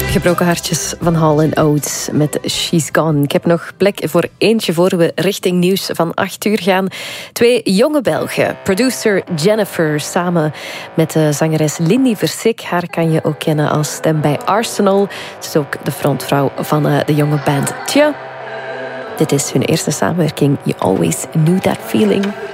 Gebroken hartjes van Hall & Oates met She's Gone. Ik heb nog plek voor eentje voor we richting nieuws van 8 uur gaan. 2 jonge Belgen. Producer Jennifer samen met de zangeres Lindy Versick. Haar kan je ook kennen als stem bij Arsenal. Ze is ook de frontvrouw van de jonge band Tja. Dit is hun eerste samenwerking. You Always Knew That Feeling.